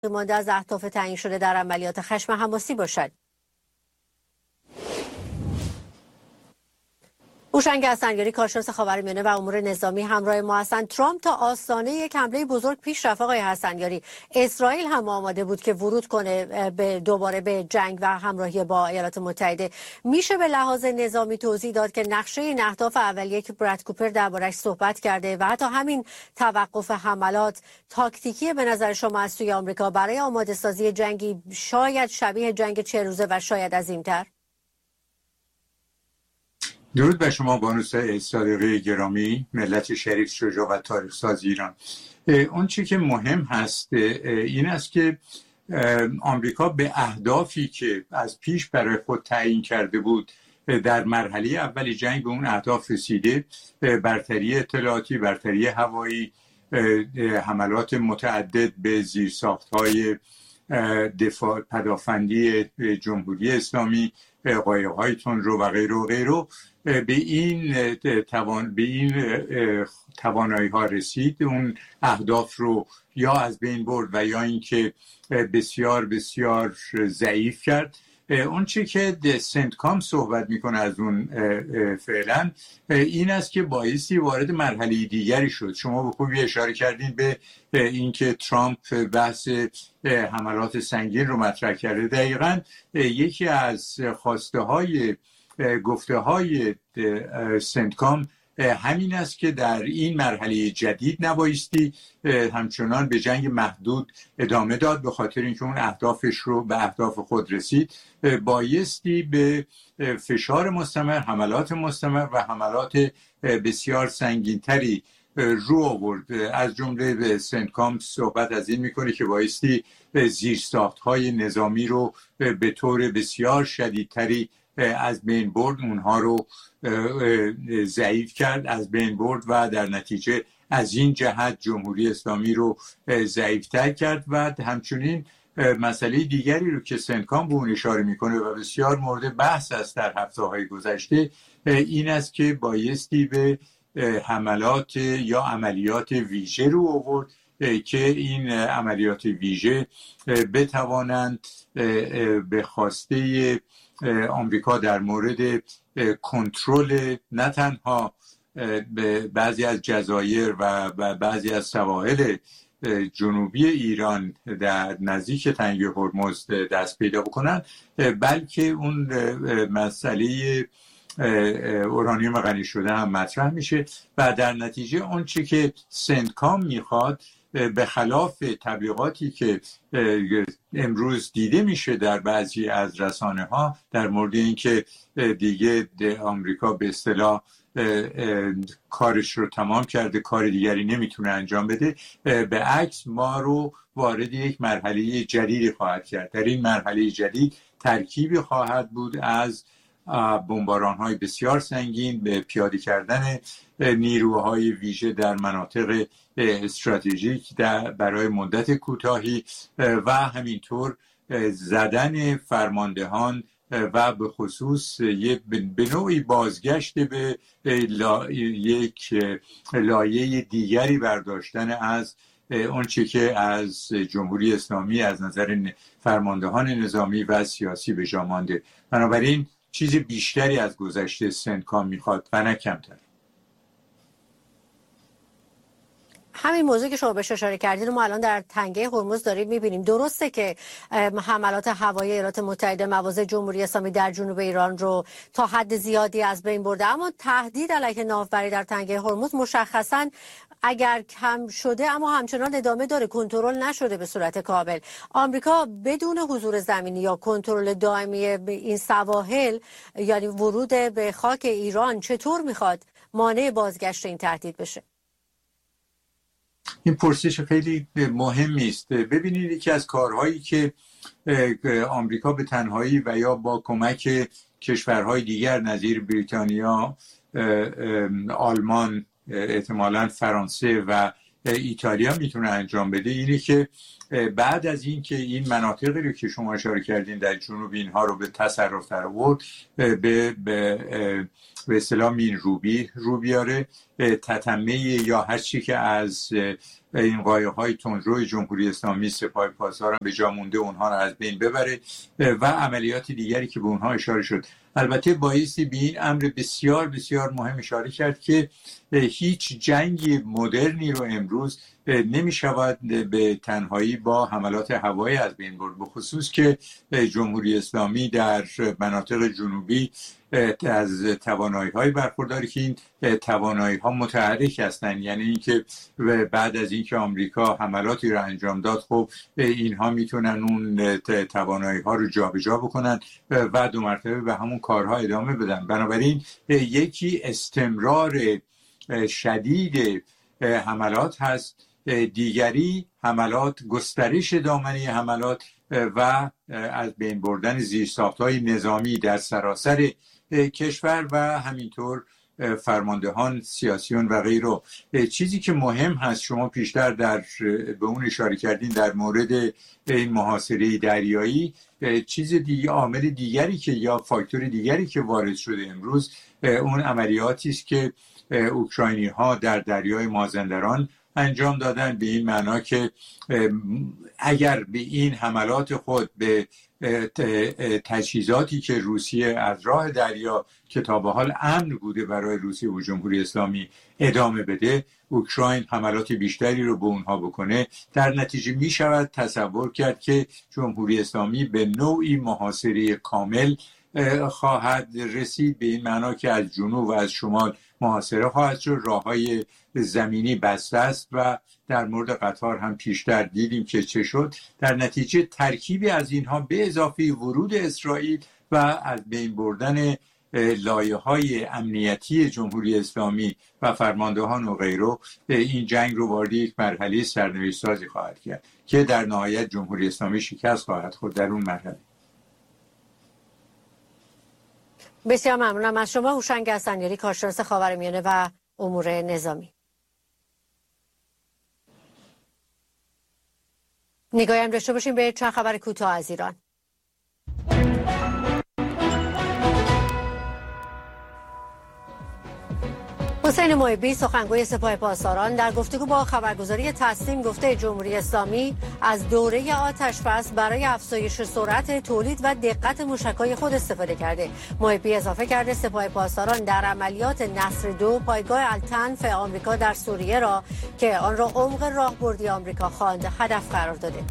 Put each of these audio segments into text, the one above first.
مانده از اهداف تعیین شده در عملیات خشم حماسی باشد. هوشنگ حسنگری، کارشناس خاورمیانه و امور نظامی، همراه ما هستند. ترامپ تا آستانه یک حمله بزرگ پیش رفت. آقای حسنگری، اسرائیل هم آماده بود که ورود کنه دوباره به جنگ و همراهی با ایالات متحده. میشه به لحاظ نظامی توضیح داد که نقشه این اهداف اولیه که براد کوپر دربارش صحبت کرده و حتی همین توقف حملات تاکتیکی به نظر شما از سوی آمریکا برای آماده سازی جنگی شاید شبیه جنگ 40 روزه و شاید عظیم‌تر؟ درود بر شما بانو صادقی گرامی، ملت شریف، شجاع و تاریخ ساز ایران. اون چی که مهم هست این است که آمریکا به اهدافی که از پیش برای خود تعیین کرده بود در مرحله اول جنگ به اون اهداف رسیده. برتری اطلاعاتی، برتری هوایی، حملات متعدد به زیرساخت‌های دفاع پدافندی جمهوری اسلامی، قایق‌های تندرو و غیره و غیره، به این توانایی ها رسید. اون اهداف رو یا از بین برد و یا اینکه بسیار بسیار ضعیف کرد. اون چی که سنتکام صحبت میکنه از اون فعلا این است که بایستی وارد مرحله دیگری شد. شما به خوبی اشاره کردین به اینکه ترامپ بحث حملات سنگین رو مطرح کرده. دقیقاً یکی از خواسته های گفته های سنتکام همین است که در این مرحله جدید نبایستی همچنان به جنگ محدود ادامه داد، به خاطر اینکه اون اهدافش رو به اهداف خود رسید. بایستی به فشار مستمر، حملات مستمر و حملات بسیار سنگینتری رو آورد. از جمله به سنتکام صحبت از این میکنه که بایستی زیرساخت‌های نظامی رو به طور بسیار شدیدتری از بین برد، اونها رو ضعیف کرد، از بین برد و در نتیجه از این جهت جمهوری اسلامی رو ضعیفتر کرد. و همچنین مسئله دیگری رو که سنتکام به اون اشاره میکنه و بسیار مورد بحث است در هفته‌های گذشته این است که بایستی به حملات یا عملیات ویژه رو آورد که این عملیات ویژه بتوانند به خواسته آمریکا در مورد کنترل نه تنها بعضی از جزایر و بعضی از سواحل جنوبی ایران در نزدیک تنگه هرمز دست پیدا بکنن، بلکه اون مسئله اورانیوم غنی شده هم مطرح میشه و در نتیجه اون چی که سنتکام میخواد، به خلاف تبلیغاتی که امروز دیده میشه در بعضی از رسانه ها در مورد اینکه دیگه آمریکا به اصطلاح کارش رو تمام کرده، کار دیگری نمیتونه انجام بده، به عکس ما رو وارد یک مرحله جدیدی خواهد کرد. در این مرحله جدید ترکیبی خواهد بود از بمباران‌های بسیار سنگین، به پیاده کردن نیروهای ویژه در مناطق استراتژیک برای مدت کوتاهی و همینطور زدن فرماندهان و به خصوص به نوعی بازگشت به یک لایه دیگری برداشتن از اون چی که از جمهوری اسلامی از نظر فرماندهان نظامی و سیاسی به جا مانده. بنابراین چیز بیشتری از گذشته سنتکام میخواد و نه کمتر. همین موضوع که شما بهش اشاره کردید ما الان در تنگه هرمز داریم میبینیم. درسته که حملات هوایی ایالات متحده مواضع جمهوری اسلامی در جنوب ایران رو تا حد زیادی از بین برده، اما تهدید علیه ناوبری در تنگه هرمز مشخصاً اگر کم شده اما همچنان ادامه داره، کنترل نشده به صورت کامل. آمریکا بدون حضور زمینی یا کنترل دائمی این سواحل، یعنی ورود به خاک ایران، چطور میخواد مانع بازگشت این تهدید بشه؟ این پرسش خیلی مهمی است. ببینید یکی از کارهایی که آمریکا به تنهایی و یا با کمک کشورهای دیگر نظیر بریتانیا، آلمان، احتمالاً فرانسه و ایتالیا میتونه انجام بده اینه که بعد از این که این مناطقی رو که شما اشاره کردین در جنوب اینها رو به تصرف در آورد به اصطلاح مین رو بیاره، تتمه یا هر چی که از این قایق‌های تندروی جمهوری اسلامی سپاه پاسداران به جا مونده اونها رو از بین ببره و عملیات دیگری که به اونها اشاره شد. البته بایستی به این امر بسیار بسیار مهم اشاره کرد که هیچ جنگ مدرنی رو امروز نمی شود به تنهایی با حملات هوایی از بین برد، به خصوص که جمهوری اسلامی در مناطق جنوبی از توانایی‌های برخورداری که این توانایی‌ها متحرک هستند، یعنی اینکه بعد از اینکه آمریکا حملاتی رو انجام داد خب اینها میتونن اون توانایی‌ها رو جابجا بکنن و دو مرتبه به همون کارها ادامه بدن. بنابراین یکی استمرار شدید حملات هست، دیگری حملات، گسترش دامنه حملات و از بین بردن زیرساخت‌های نظامی در سراسر کشور و همینطور فرماندهان، سیاسیون و غیره. چیزی که مهم هست، شما پیشتر به اون اشاره کردین در مورد این محاصره دریایی، چیز دیگه، عامل دیگری که یا فاکتور دیگری که وارد شده امروز اون عملیاتی است که اوکراینی‌ها در دریای مازندران انجام دادن، به این معنا که اگر به این حملات خود به تجهیزاتی که روسیه از راه دریا که تا به حال امن بوده برای روسیه و جمهوری اسلامی ادامه بده، اوکراین حملات بیشتری رو به اونها بکنه، در نتیجه می شود تصور کرد که جمهوری اسلامی به نوعی محاصره کامل خواهد رسید، به این معنا که از جنوب و از شمال محاصره خواهد شد، راههای زمینی بسته است و در مورد قطار هم پیشتر دیدیم که چه شد. در نتیجه ترکیبی از اینها به اضافه ورود اسرائیل و از بین بردن لایه‌های امنیتی جمهوری اسلامی و فرماندهان و غیره این جنگ رو وارد یک مرحله سرنوشت سازی خواهد کرد که در نهایت جمهوری اسلامی شکست خواهد خورد در اون مرحله. بسیار ممنونم از شما هوشنگ اسفندیاری، کارشناس خاورمیانه و امور نظامی. نگاهی هم داشته باشیم به چند خبر کوتاه از ایران. حسین محبی، سخنگوی سپاه پاسداران، در گفتگو با خبرگزاری تسنیم گفته جمهوری اسلامی از دوره آتش‌بس برای افزایش سرعت تولید و دقت موشک‌های خود استفاده کرده. محبی اضافه کرده سپاه پاسداران در عملیات نصر 2 پایگاه التنف آمریکا در سوریه را که آن را عمق راهبردی آمریکا خواند هدف قرار داده.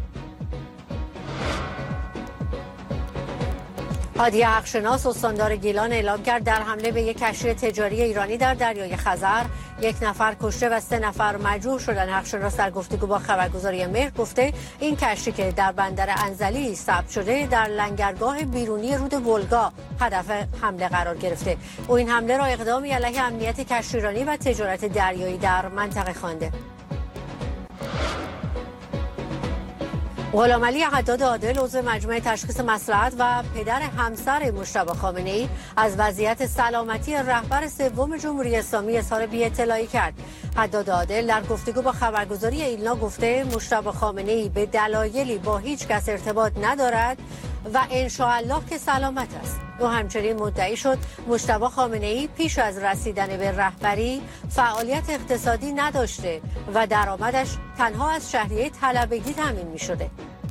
هادی حقشناس، استاندار گیلان، اعلام کرد در حمله به یک کشتی تجاری ایرانی در دریای خزر 1 نفر کشته و 3 نفر مجروح شدند. حقشناس در گفتگو با خبرگزاری مهر گفته این کشتی که در بندر انزلی ثبت شده در لنگرگاه بیرونی رود ولگا هدف حمله قرار گرفته. او این حمله را اقدامی علیه امنیت کشتیرانی و تجارت دریایی در منطقه خوانده. غلامعلی حداد عادل، عضو مجمع تشخیص مصلحت و پدر همسر مجتبی خامنه‌ای، از وضعیت سلامتی رهبر سوم جمهوری اسلامی اظهار بی‌اطلاعی کرد. حداد عادل در گفتگو با خبرگزاری ایلنا گفته مجتبی خامنه‌ای به دلایلی با هیچ کس ارتباط ندارد و انشاءالله که سلامت است. او همچنین مدعی شد مجتبی خامنه‌ای پیش از رسیدن به رهبری فعالیت اقتصادی نداشته و درآمدش تنها از شهریه طلبگی تامین می‌شده.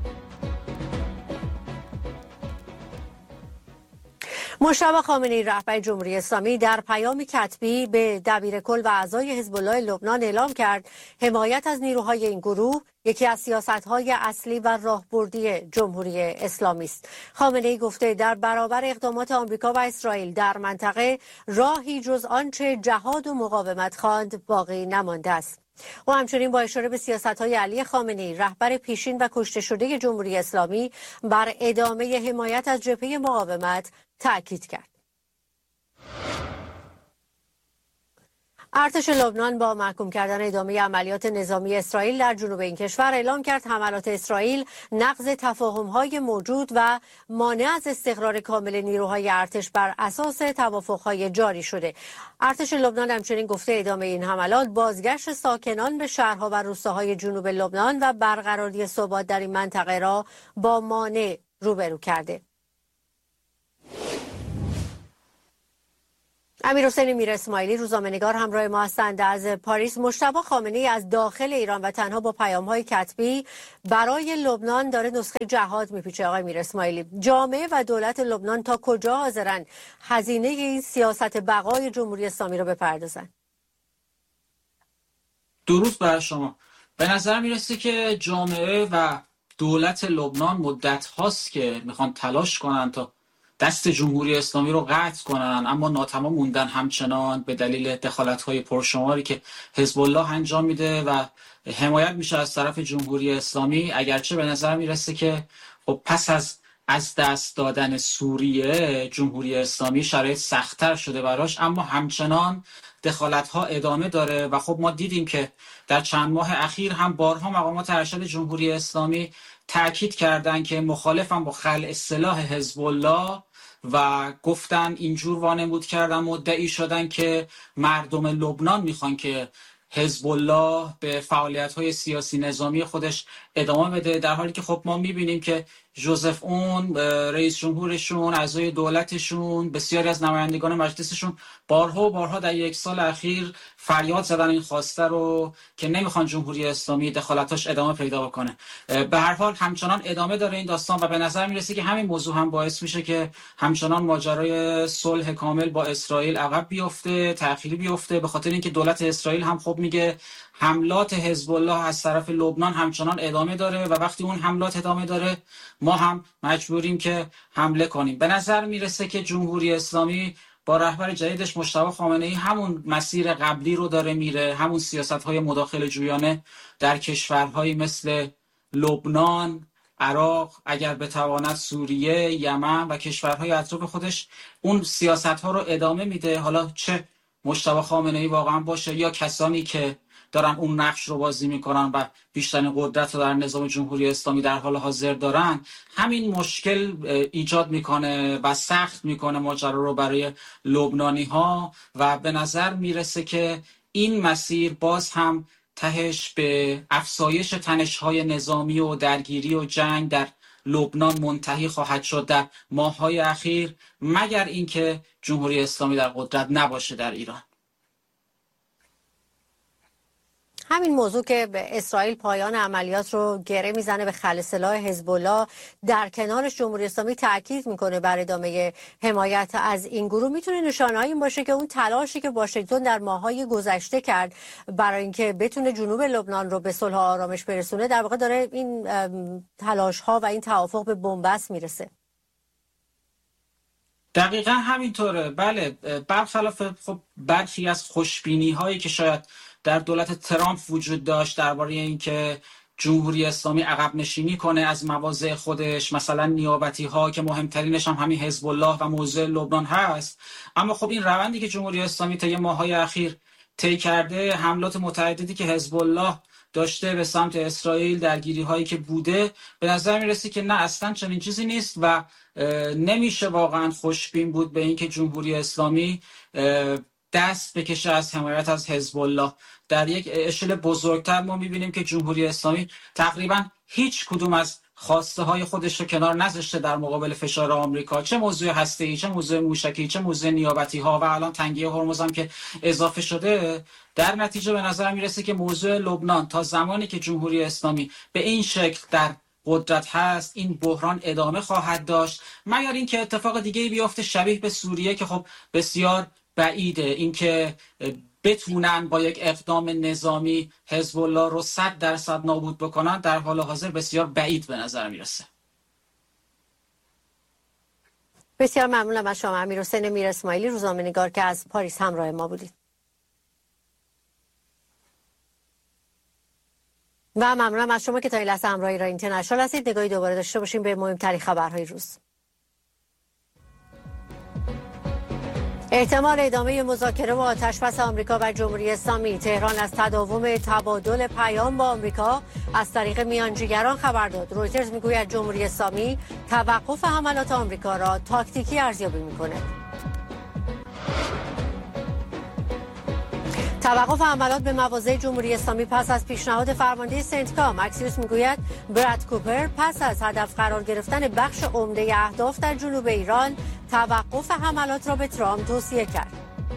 مجتبی خامنه‌ای رهبر جمهوری اسلامی در پیامی کتبی به دبیرکل و اعضای حزب الله لبنان اعلام کرد حمایت از نیروهای این گروه یکی از سیاست‌های اصلی و راهبردی جمهوری اسلامی است. خامنه‌ای گفته در برابر اقدامات آمریکا و اسرائیل در منطقه راهی جز آنچه جهاد و مقاومت خواند باقی نمانده است. او همچنین با اشاره به سیاست‌های علی خامنه‌ای رهبر پیشین و کشته شده جمهوری اسلامی بر ادامه حمایت از جبهه مقاومت تأکید کرد. ارتش لبنان با محکوم کردن ادامه عملیات نظامی اسرائیل در جنوب این کشور اعلام کرد حملات اسرائیل نقض تفاهم‌های موجود و مانع از استقرار کامل نیروهای ارتش بر اساس توافق‌های جاری شده. ارتش لبنان همچنین گفته ادامه این حملات بازگشت ساکنان به شهرها و روستاهای جنوب لبنان و برقراری ثبات در این منطقه را با مانع روبرو کرده. امیرحسین میر اسماعیلی روزنامه‌نگار همراه ما هستند از پاریس. مجتبی خامنه‌ای از داخل ایران و تنها با پیام‌های کتبی برای لبنان داره نسخه جهاد میپیچه. آقای میر اسماعیلی، جامعه و دولت لبنان تا کجا حاضرن هزینه این سیاست بقای جمهوری اسلامی رو بپردازن؟ درود بر شما. به نظر میرسه که جامعه و دولت لبنان مدت هاست که میخوان تلاش کنن تا دست جمهوری اسلامی رو قطع کنن، اما ناتمام موندن همچنان به دلیل دخالت‌های پرشماری که حزب الله انجام میده و حمایت میشه از طرف جمهوری اسلامی. اگرچه به نظر میرسه که خب پس از دست دادن سوریه جمهوری اسلامی شرایط سخت‌تر شده براش، اما همچنان دخالت‌ها ادامه داره و خب ما دیدیم که در چند ماه اخیر هم بارها مقامات ارشد جمهوری اسلامی تاکید کردند که مخالفن با خلع سلاح حزب الله و گفتن اینجور وانمود کردن، مدعی شدن که مردم لبنان میخوان که حزب الله به فعالیت‌های سیاسی نظامی خودش ادامه بده، در حالی که خب ما می‌بینیم که ژوزف اون رئیس جمهورشون، اعضای دولتشون، بسیاری از نمایندگان مجلسشون بارها در یک سال اخیر فریاد زدن این خواسته رو که نمیخوان جمهوری اسلامی دخالتاش ادامه پیدا بکنه. به هر حال همچنان ادامه داره این داستان و به نظر میرسه که همین موضوع هم باعث میشه که همچنان ماجرای صلح کامل با اسرائیل عقب بیفته، تأخیری بیفته، به خاطر اینکه دولت اسرائیل هم خب میگه حملات حزب الله از طرف لبنان همچنان ادامه داره و وقتی اون حملات ادامه داره ما هم مجبوریم که حمله کنیم. به نظر میرسه که جمهوری اسلامی با رهبر جدیدش مجتبی خامنه‌ای همون مسیر قبلی رو داره میره، همون سیاست‌های مداخله جویانه در کشورهایی مثل لبنان، عراق، اگر بتواند سوریه، یمن و کشورهای اطراف خودش اون سیاست‌ها رو ادامه میده. حالا چه مجتبی خامنه‌ای واقعا باشه یا کسانی که دارن اون نقش رو بازی میکنن و بیشترین قدرت رو در نظام جمهوری اسلامی در حال حاضر دارن، همین مشکل ایجاد میکنه و سخت میکنه ماجرا رو برای لبنانی ها و به نظر میرسه که این مسیر باز هم تهش به افزایش تنش‌های نظامی و درگیری و جنگ در لبنان منتهی خواهد شد در ماه‌های اخیر، مگر اینکه جمهوری اسلامی در قدرت نباشه در ایران. همین موضوع که به اسرائیل پایان عملیات رو گره میزنه به خلع سلاح حزب الله، در کنارش جمهوری اسلامی تاکید میکنه بر ادامه حمایت از این گروه، میتونه نشانه‌ای این باشه که اون تلاشی که واشنگتن در ماه‌های گذشته کرد برای اینکه بتونه جنوب لبنان رو به صلح و آرامش برسونه، در واقع داره این تلاش‌ها و این توافق به بنبست میرسه. دقیقا همینطوره. بله، برخلاف خب برخی از خوشبینی‌هایی که شاید در دولت ترامپ وجود داشت درباره اینکه جمهوری اسلامی عقب نشینی کنه از مواضع خودش، مثلا نیابتی ها که مهمترینش هم همین حزب الله و موضوع لبنان هست، اما خب این روندی که جمهوری اسلامی طی ماه‌های اخیر طی کرده، حملات متعددی که حزب الله داشته به سمت اسرائیل، درگیری هایی که بوده، به نظر میرسه که نه، اصلا چنین چیزی نیست و نمیشه واقعا خوشبین بود به اینکه جمهوری اسلامی دست بکشه از حمایت از حزب الله. در یک اشل بزرگتر ما میبینیم که جمهوری اسلامی تقریبا هیچ کدوم از خواسته های خودش رو کنار نذاشته در مقابل فشار آمریکا، چه موضوع هسته‌ای، چه موضوع موشکی، چه موضوع نیابتی ها و الان تنگی هرمز هم که اضافه شده. در نتیجه به نظر میرسه که موضوع لبنان تا زمانی که جمهوری اسلامی به این شکل در قدرت هست، این بحران ادامه خواهد داشت، مگر اینکه اتفاق دیگه‌ای بیفته شبیه به سوریه که خب بسیار بعیده. اینکه بتونن با یک اقدام نظامی حزب الله رو 100% نابود بکنن در حال حاضر بسیار بعید به نظر میرسه. بسیار ممنونم از شما امیرحسین میر اسماعیلی، روزنامه‌نگار که از پاریس همراه ما بودید. و ممنونم از شما که تا این لحظه همراه ایران اینترنشنال هستید. نگاهی دوباره داشته باشیم به مهمترین خبرهای روز. احتمال ادامه مذاکره و آتشبس آمریکا و جمهوری اسلامی. تهران از تداوم تبادل پیام با آمریکا از طریق میانجیگران خبر داد. رویترز میگوید جمهوری اسلامی توقف حملات آمریکا را تاکتیکی ارزیابی می‌کند. توقف حملات به مواضع جمهوری اسلامی پس از پیشنهاد فرمانده سنتکام. اکسیوس میگوید براد کوپر پس از هدف قرار گرفتن بخش عمده اهداف در جنوب ایران توقف حملات را به ترامپ توصیه کرد.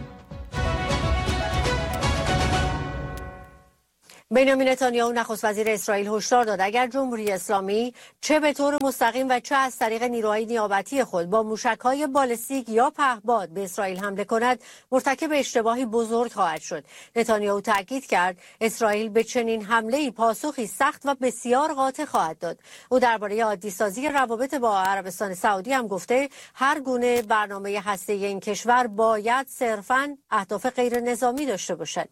بنیامین نتانیاهو نخست وزیر اسرائیل هشدار داد اگر جمهوری اسلامی چه به طور مستقیم و چه از طریق نیروهای نیابتی خود با موشک‌های بالستیک یا پهپاد به اسرائیل حمله کند مرتکب اشتباهی بزرگ خواهد شد. نتانیاهو تاکید کرد اسرائیل به چنین حمله‌ای پاسخی سخت و بسیار قاطع خواهد داد. او درباره عادی‌سازی روابط با عربستان سعودی هم گفته هر گونه برنامه هسته‌ای این کشور باید صرفاً اهداف غیر نظامی داشته باشد.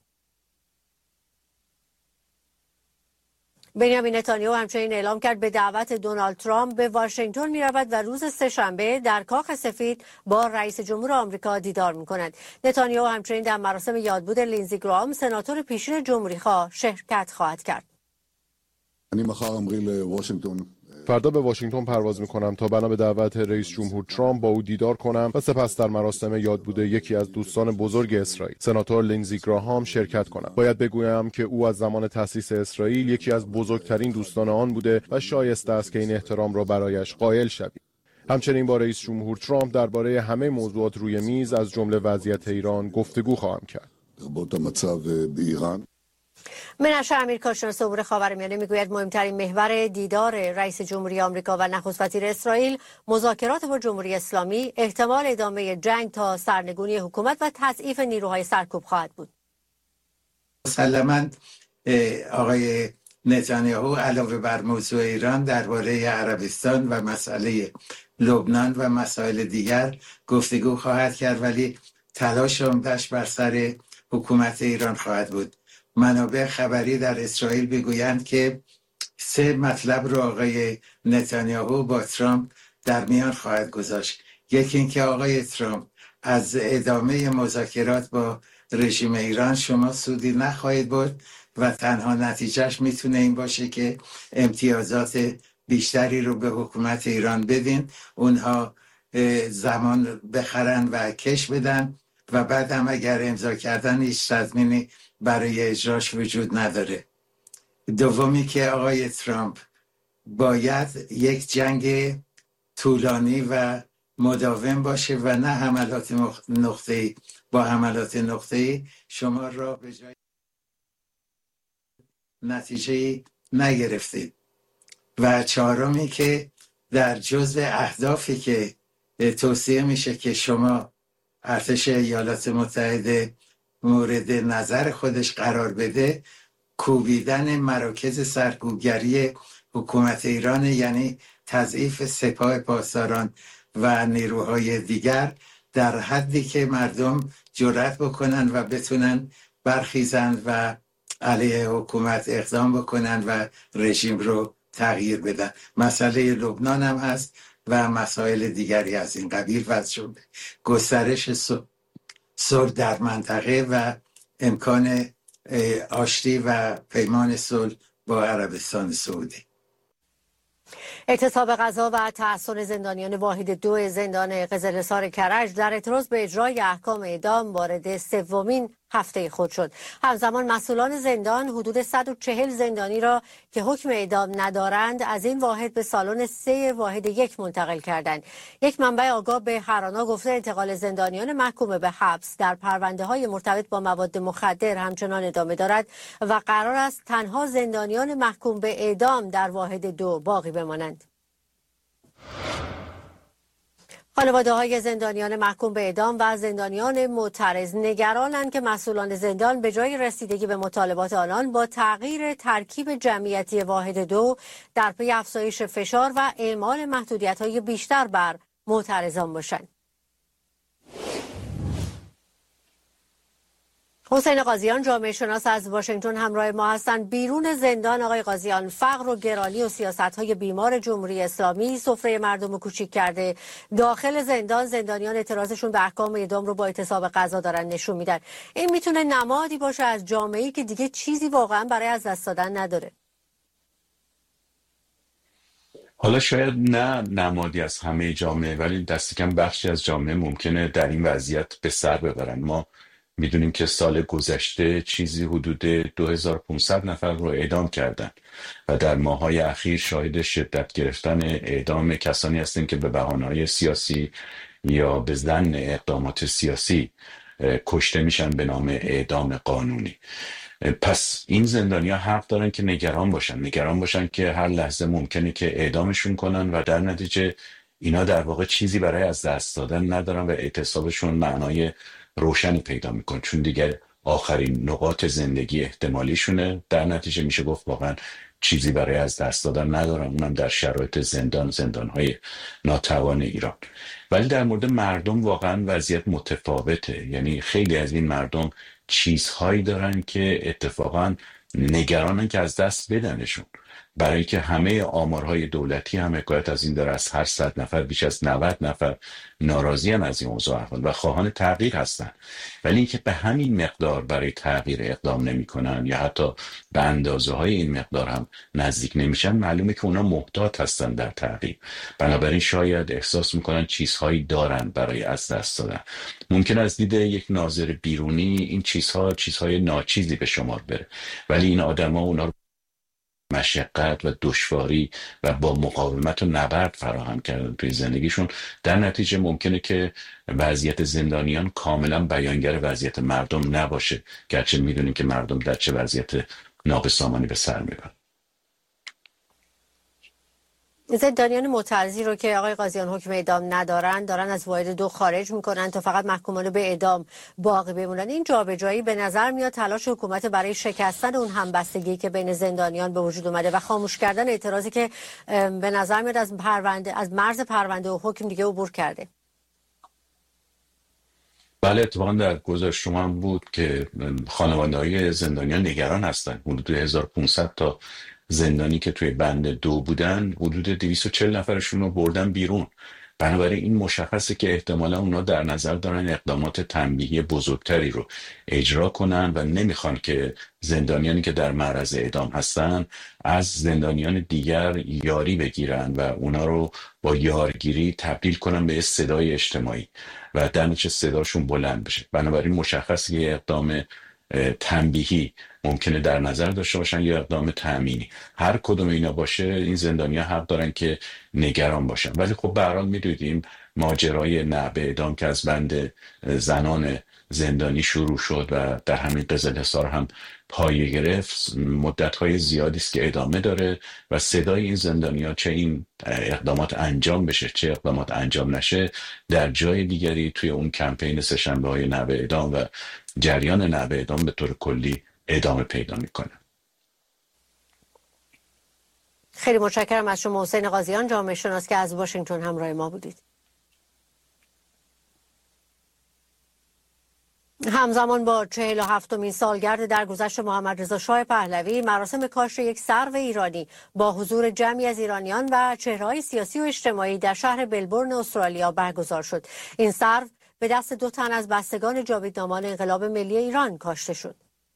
بنیامین نتانیاهو همچنین اعلام کرد به دعوت دونالد ترامپ به واشنگتن می‌رود و روز سه‌شنبه در کاخ سفید با رئیس جمهور آمریکا دیدار می‌کند. نتانیاهو همچنین در مراسم یادبود لینزی گراهام سناتور پیشین جمهوری‌خواه شرکت خواهد کرد. فردا به واشنگتن پرواز میکنم تا بنا به دعوت رئیس جمهور ترامپ با او دیدار کنم و سپس در مراسم یادبود یکی از دوستان بزرگ اسرائیل سناتور لینزی گراهام شرکت کنم. باید بگویم که او از زمان تأسیس اسرائیل یکی از بزرگترین دوستان آن بوده و شایسته است که این احترام را برایش قائل شویم. همچنین با رئیس جمهور ترامپ درباره همه موضوعات روی میز از جمله وضعیت ایران گفتگو خواهم کرد. منشا امیر کارشناس امور خاورمیانه میگوید مهمترین محور دیدار رئیس جمهوری آمریکا و نخست وزیر اسرائیل مذاکرات با جمهوری اسلامی، احتمال ادامه جنگ تا سرنگونی حکومت و تضعیف نیروهای سرکوب خواهد بود. مسلماً آقای نتانیاهو علاوه بر موضوع ایران درباره عربستان و مسئله لبنان و مسائل دیگر گفتگو خواهد کرد، ولی تلاش عمده‌اش بر سر حکومت ایران خواهد بود. منابع خبری در اسرائیل میگویند که 3 مطلب را آقای نتانیاهو با ترامپ در میان خواهد گذاشت. یکی اینکه آقای ترامپ از ادامه مذاکرات با رژیم ایران شما سودی نخواهید برد و تنها نتیجهش میتونه این باشه که امتیازات بیشتری رو به حکومت ایران بدین، اونها زمان بخرن و کش بدن و بعد هم اگر امضا کردن هیچ تضمینی برای اجراش وجود نداره. دومی که آقای ترامپ باید یک جنگ طولانی و مداوم باشه و نه حملات نقطه‌ای. با حملات نقطه‌ای شما را به جای نتیجه نگرفتید. و چهارمی که در جزء اهدافی که توصیه میشه که شما ارتش ایالات متحده مورد نظر خودش قرار بده، کوبیدن مراکز سرکوبگری حکومت ایران، یعنی تضعیف سپاه پاسداران و نیروهای دیگر در حدی که مردم جرأت بکنن و بتونن برخیزن و علیه حکومت اقدام بکنن و رژیم رو تغییر بدن. مسئله لبنان هم هست و مسائل دیگری از این قبیل و از جمله گسترش صلح در منطقه و امکان آشتی و پیمان صلح با عربستان سعودی. اعتصاب غذا و تحصن زندانیان واحد 2 زندان قزل‌حصار کرج در اعتراض به اجرای احکام اعدام وارد 3مین هفته خود شد. همزمان مسئولان زندان حدود 140 زندانی را که حکم اعدام ندارند از این واحد به سالن 3 واحد 1 منتقل کردند. یک منبع آگاه به هرانا گفته انتقال زندانیان محکوم به حبس در پرونده‌های مرتبط با مواد مخدر همچنان ادامه دارد و قرار است تنها زندانیان محکوم به اعدام در واحد 2 باقی بمانند. خانواده‌های زندانیان محکوم به اعدام و زندانیان معترض نگرانند که مسئولان زندان به جای رسیدگی به مطالبات آنان با تغییر ترکیب جمعیتی واحد 2 در پی افزایش فشار و اعمال محدودیت‌های بیشتر بر معترضان باشند. حسین قاضیان جامعه شناس از واشنگتن همراه ما هستند. بیرون زندان آقای قاضیان، فقر و گرانی و سیاست‌های بیمار جمهوری اسلامی سفره مردم رو کوچیک کرده. داخل زندان زندانیان اعتراضشون به احکام اعدام رو با اعتصاب غذا دارن نشون میدن. این میتونه نمادی باشه از جامعه‌ای که دیگه چیزی واقعا برای از دست دادن نداره. حالا شاید نه نمادی از همه جامعه، ولی دست کم بخشی از جامعه ممکنه در این وضعیت به سر ببرن. ما میدونیم که سال گذشته چیزی حدود 2500 نفر رو اعدام کردن و در ماه‌های اخیر شاهد شدت گرفتن اعدام کسانی هستیم که به بهانه‌های سیاسی یا به ظن اقدامات سیاسی کشته میشن به نام اعدام قانونی. پس این زندانی‌ها حق دارن که نگران باشن که هر لحظه ممکنه که اعدامشون کنن و در نتیجه اینا در واقع چیزی برای از دست دادن ندارن و اعتصابشون معنای روشنی پیدا میکنه، چون دیگه آخرین نقاط زندگی احتمالیشونه. در نتیجه میشه گفت واقعا چیزی برای از دست دادن ندارن، اونم در شرایط زندانهای ناتوان ایران. ولی در مورد مردم واقعا وضعیت متفاوته. یعنی خیلی از این مردم چیزهایی دارن که اتفاقا نگرانن که از دست بدنشون، برای که همه آمارهای دولتی هم حکایت از این داره، از هر 100 نفر بیش از 90 نفر ناراضی هم از این اوضاع احوال و خواهان تغییر هستن. ولی اینکه به همین مقدار برای تغییر اقدام نمی‌کنن یا حتی به اندازه‌های این مقدار هم نزدیک نمیشن، معلومه که اونا محتاط هستن در تغییر. بنابراین شاید احساس میکنن چیزهایی دارن برای از دست دادن. ممکن از دید یک ناظر بیرونی این چیزهای ناچیزی به شمار بره، ولی این آدما اونا رو مشقت و دشواری و با مقاومت و نبرد فراهم کردن توی زندگیشون. در نتیجه ممکنه که وضعیت زندانیان کاملا بیانگر وضعیت مردم نباشه، گرچه میدونیم که مردم در چه وضعیت نابسامانی به سر میبرن. زندانیان معترضی رو که آقای قاضیان حکم اعدام ندارن دارن از واحد 2 خارج میکنن تا فقط محکومان به اعدام باقی بمونن. این جابجایی به نظر میاد تلاش حکومت برای شکستن اون همبستگی که بین زندانیان به وجود اومده و خاموش کردن اعتراضی که به نظر میاد از مرز پرونده و حکم دیگه عبور کرده. بله، اتفاقا در گزارش شما هم بود که خانواده‌های زندانیان نگران هستن. حدود 1500 تا زندانی که توی بند 2 بودن، حدود 240 نفرشون رو بردن بیرون. بنابراین این مشخصه که احتمالا اونا در نظر دارن اقدامات تنبیهی بزرگتری رو اجرا کنن و نمیخوان که زندانیانی که در معرض اعدام هستن از زندانیان دیگر یاری بگیرن و اونا رو با یارگیری تبدیل کنن به صدای اجتماعی و در نتیجه صداشون بلند بشه. بنابراین مشخصه که اقدام تنبیهی ممکنه در نظر داشته باشن یا اقدام تأمینی. هر کدوم اینا باشه این زندانی‌ها حق دارن که نگران باشن. ولی خب به هر حال میدونیم ماجرای نعب اعدام که از بند زنان زندانی شروع شد و در همین قزلحصار هم پایه گرفت، مدت‌های زیادی است که ادامه داره و صدای این زندانی‌ها، چه این اقدامات انجام بشه چه اقدامات انجام نشه، در جای دیگری توی اون کمپین سه‌شنبه‌های نعب اعدام و جریان نعب اعدام به طور کلی ادامه پیدا میکنه. خیلی متشکرم از شما حسین قاضیان، جامعه شناس که از واشنگتن همراه ما بودید. همزمان با 47مین سالگرد درگذشت محمد رضا شاه پهلوی، مراسم کاشت یک سرو ایرانی با حضور جمعی از ایرانیان و چهره‌های سیاسی و اجتماعی در شهر ملبورن استرالیا برگزار شد. این سرو به دست 2 تن از بستگان جاویدنامان انقلاب ملی ایران کاشته شد.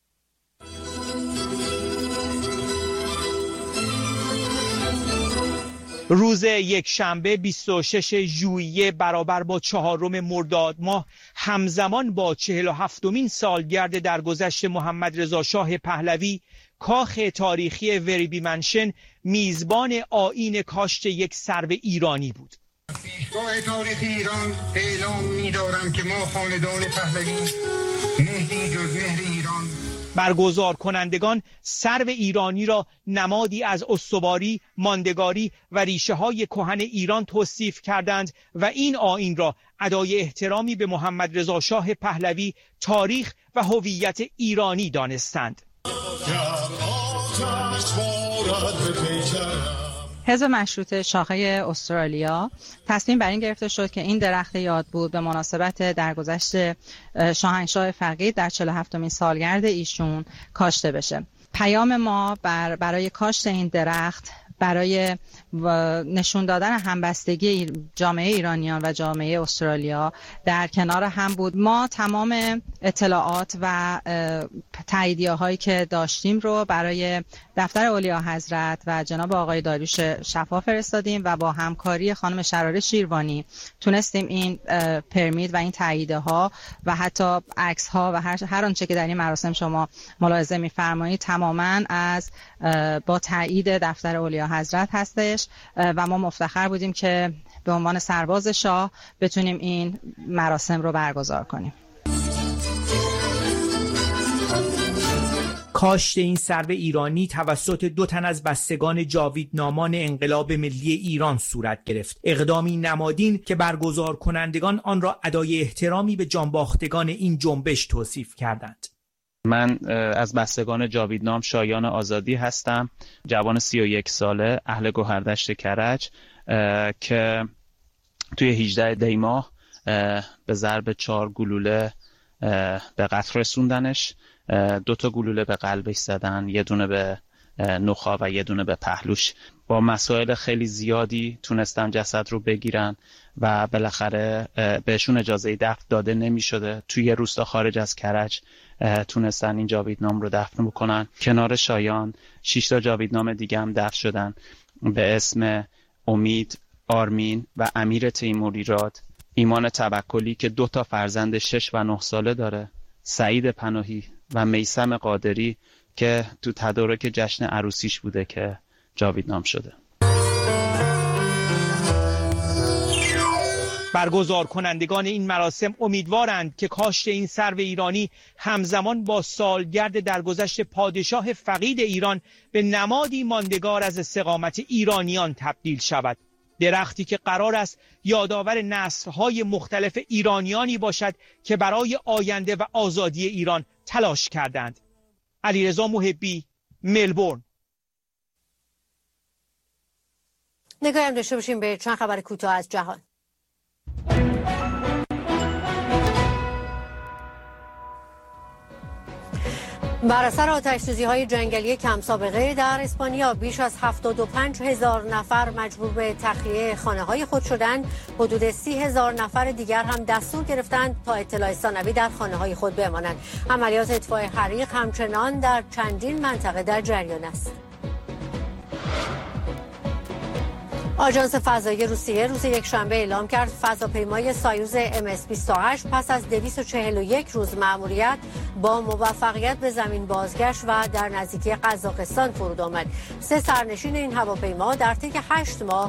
روز یکشنبه 26 ژوئیه برابر با 4 مرداد ماه همزمان با 47مین سالگرد درگذشت محمد رضا شاه پهلوی، کاخ تاریخی وریبی منشن میزبان آیین کاشت یک سرو ایرانی بود. پیشگاه تاریخی ایران اعلام می‌دارم که ما خاندان پهلوی مهری جز مهر ایران. برگزار کنندگان سرو ایرانی را نمادی از استواری، ماندگاری و ریشه‌های کهن ایران توصیف کردند و این آیین را ادای احترامی به محمد رضا شاه پهلوی، تاریخ و هویت ایرانی دانستند. حزب مشروطه شاخه استرالیا تصمیم بر این گرفته شد که این درخت یادبود به مناسبت درگذشت شاهنشاه فقید در 47مین سالگرد ایشون کاشته بشه. پیام ما برای کاشت این درخت برای نشون دادن همبستگی جامعه ایرانیان و جامعه استرالیا در کنار هم بود. ما تمام اطلاعات و تاییدیه هایی که داشتیم رو برای دفتر اولیا حضرت و جناب آقای داریوش شفا فرستادیم و با همکاری خانم شراره شیروانی تونستیم این پرمیت و این تاییدیه ها و حتی عکس ها و هر آنچه که در این مراسم شما ملاحظه می‌فرمایید تماما از با تایید دفتر اولیا حضرت هستش و ما مفتخر بودیم که به عنوان سرباز شاه بتونیم این مراسم رو برگزار کنیم. کاشت این سرو ایرانی توسط 2 تن از بستگان جاویدنامان انقلاب ملی ایران صورت گرفت. اقدامی نمادین که برگزار کنندگان آن را ادای احترامی به جانباختگان این جنبش توصیف کردند. من از بستگان جاویدنام شایان آزادی هستم، جوان 31 ساله، اهل گوهردشت کرج که توی 18 دی ماه به ضرب 4 گلوله به قتل رسوندنش. 2 تا گلوله به قلبش زدن، یه دونه به نخا و یه دونه به پهلوش. با مسائل خیلی زیادی تونستن جسد رو بگیرن و بالاخره بهشون اجازه دفن داده نمی شده. توی یه روستا خارج از کرج تونستن این جاویدنام رو دفن بکنن. کنار شایان 6 تا جاویدنام دیگه هم دفن شدن به اسم امید، آرمین و امیر تیموریراد، ایمان توکلی که 2 تا فرزند 6 و 9 ساله داره، سعید پناهی و میثم قادری که تو تدارک جشن عروسیش بوده که جاویدنام شده. برگزار کنندگان این مراسم امیدوارند که کاشت این سرو ایرانی همزمان با سالگرد درگذشت پادشاه فقید ایران به نمادی ماندگار از استقامت ایرانیان تبدیل شود. درختی که قرار است یادآور نسل‌های مختلف ایرانیانی باشد که برای آینده و آزادی ایران تلاش کردند. علیرضا محبی، ملبورن. نگاهی هم داشته باشیم به چند خبر کوتاه از جهان. بر اثر آتش‌سوزی‌های جنگلی کم سابقه در اسپانیا بیش از 75,000 نفر مجبور به تخلیه خانه‌های خود شدند. حدود 30,000 نفر دیگر هم دستور گرفتند تا اطلاع ثانوی در خانه‌های خود بمانند. عملیات اطفاء حریق همچنان در چندین منطقه در جریان است. آژانس فضایی روسیه روز یکشنبه اعلام کرد فضاپیمای سایوز MS-28 پس از 241 روز مأموریت با موفقیت به زمین بازگشت و در نزدیکی قزاقستان فرود آمد. 3 سرنشین این هواپیما در طی 8 ماه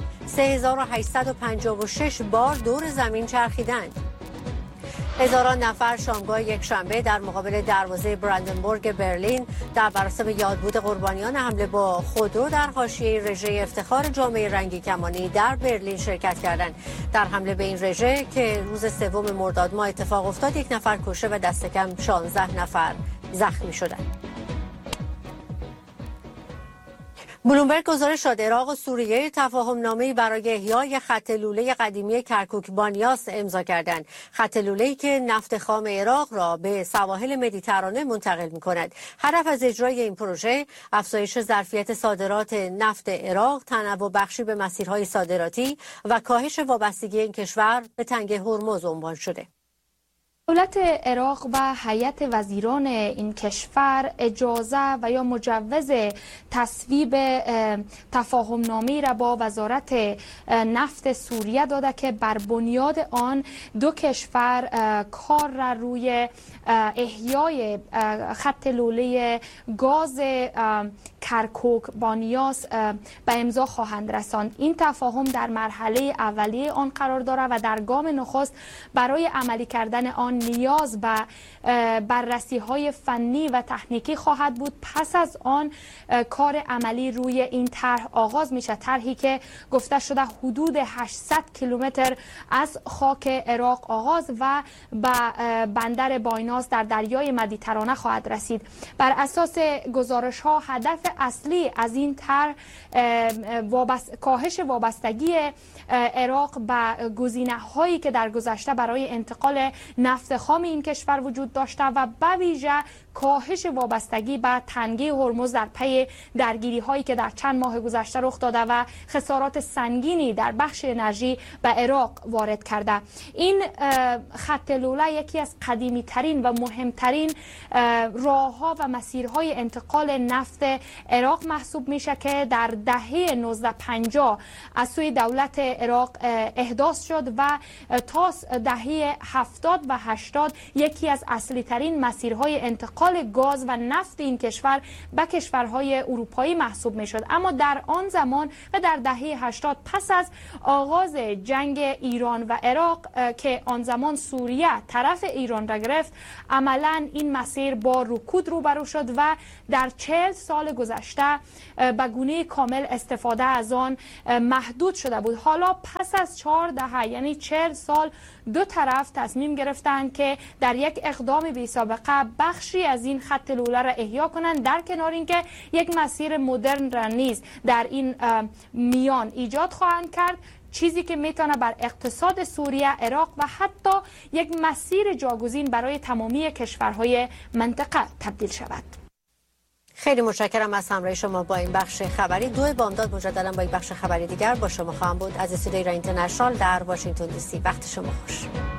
3856 بار دور زمین چرخیدند. هزاران نفر شامگاه یکشنبه در مقابل دروازه براندنبورگ برلین در مراسم یادبود قربانیان حمله با خودرو در حاشیه رژه افتخار جامعه رنگی کمانی در برلین شرکت کردند. در حمله به این رژه که روز 3 مرداد ماه اتفاق افتاد 1 نفر کشته و دست کم 16 نفر زخمی شدند. بلومبرگ گزارش داد عراق و سوریه تفاهم‌نامه‌ای برای احیای خط لوله قدیمی کرکوک بانیاس امضا کردند. خط لوله‌ای که نفت خام عراق را به سواحل مدیترانه منتقل می‌کند. هدف از اجرای این پروژه افزایش ظرفیت صادرات نفت عراق، تنوع بخشی به مسیرهای صادراتی و کاهش وابستگی این کشور به تنگه هرمز عنوان شده. دولت عراق و هیئت وزیران این کشور اجازه و یا مجوز تصویب تفاهم‌نامه‌ای را با وزارت نفت سوریه داده که بر بنیاد آن 2 کشور کار را روی احیای خط لوله گاز کرکوک بانیاس به امضا خواهند رساند. این تفاهم در مرحله اولیه آن قرار دارد و در گام نخست برای عملی کردن آن نیاز به بررسی های فنی و تکنیکی خواهد بود. پس از آن کار عملی روی این طرح آغاز میشه، طرحی که گفته شده حدود 800 کیلومتر از خاک عراق آغاز و به بندر بایناس در دریای مدیترانه خواهد رسید. بر اساس گزارش ها هدف اصلی از این طرح کاهش وابستگی عراق به گزینه هایی که در گذشته برای انتقال نفت خام این کشور وجود داشته و به ویژه کاهش وابستگی به تنگه هرمز در پی درگیری هایی که در چند ماه گذشته رخ داده و خسارات سنگینی در بخش انرژی به عراق وارد کرده. این خط لوله یکی از قدیمی ترین و مهمترین راه ها و مسیرهای انتقال نفت عراق محسوب میشه که در دهه 1950 از سوی دولت عراق احداث شد و تا دهه 70 و 80 یکی از اصلی ترین مسیرهای انتقال گاز و نفت این کشور به کشورهای اروپایی محسوب می شد. اما در آن زمان و در دهه 80 پس از آغاز جنگ ایران و عراق که آن زمان سوریه طرف ایران را گرفت، عملا این مسیر با رکود روبرو شد و در 40 سال گذشته به گونه کامل استفاده از آن محدود شده بود. حالا پس از 4 دهه یعنی 40 سال دو طرف تصمیم گرفتند که در یک اقدام بی سابقه بخشی از این خط لوله را احیا کنند، در کنار اینکه یک مسیر مدرن را نیز در این میان ایجاد خواهند کرد، چیزی که میتونه بر اقتصاد سوریه، عراق و حتی یک مسیر جاگزین برای تمامی کشورهای منطقه تبدیل شود. خیلی متشکرم از همراهی شما با این بخش خبری. 2 بامداد مجددا با یک بخش خبری دیگر با شما خواهم بود از استودیوی ایران اینترنشنال در واشنگتن دی سی. وقت شما خوش.